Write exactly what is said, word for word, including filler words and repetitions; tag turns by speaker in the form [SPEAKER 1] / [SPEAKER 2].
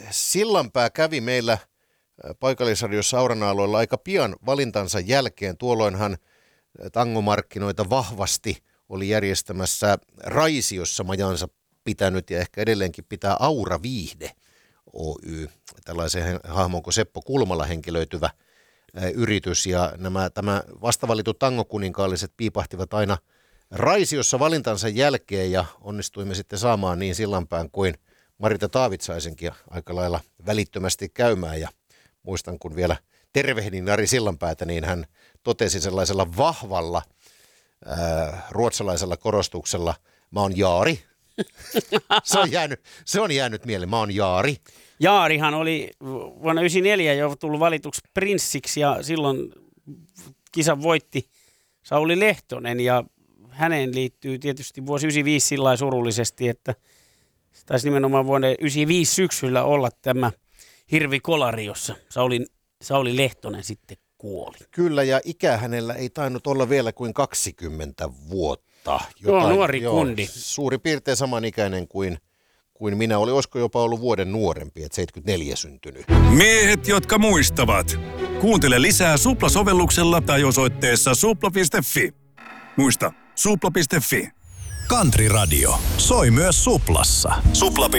[SPEAKER 1] Sillanpää kävi meillä paikallisradiossa Auranaaloilla aika pian valintansa jälkeen. Tuolloinhan tangomarkkinoita vahvasti oli järjestämässä Raisiossa majansa pitänyt ja ehkä edelleenkin pitää Aura Viihde Oy, tällaisen hahmon kuin Seppo Kulmala henkilöityvä yritys. Ja nämä tämä vastavalitut tangokuninkaalliset piipahtivat aina Raisiossa valintansa jälkeen ja onnistuimme sitten saamaan niin Sillanpään kuin Marita Taavitsaisenkin aika lailla välittömästi käymään. Ja muistan, kun vielä tervehdin Ari Sillanpäätä, niin hän totesi sellaisella vahvalla ää, ruotsalaisella korostuksella, mä oon Jaari. se, on jäänyt, se on jäänyt mieleen, mä oon Jaari.
[SPEAKER 2] Jaarihan oli vuonna yhdeksänkymmentäneljä jo tullut valituksi prinssiksi ja silloin kisan voitti Sauli Lehtonen ja häneen liittyy tietysti vuosi yhdeksänkymmentäviisi sillä lailla surullisesti, että taisi nimenomaan vuonna yhdeksänkymmentäviisi syksyllä olla tämä hirvikolari, jossa Sauli, Sauli Lehtonen sitten kuoli.
[SPEAKER 1] Kyllä, ja ikä hänellä ei tainnut olla vielä kuin kaksikymmentä vuotta.
[SPEAKER 2] Jotain, joo, nuori joo, kundi.
[SPEAKER 1] Suurin piirtein samanikäinen kuin, kuin minä. Oli, olisiko jopa ollut vuoden nuorempi, että seitsemänkymmentäneljä syntynyt.
[SPEAKER 3] Miehet, jotka muistavat. Kuuntele lisää Supla-sovelluksella tai osoitteessa supla piste fi. Muista, supla piste fi.
[SPEAKER 4] Country Radio soi myös Suplassa. Supla.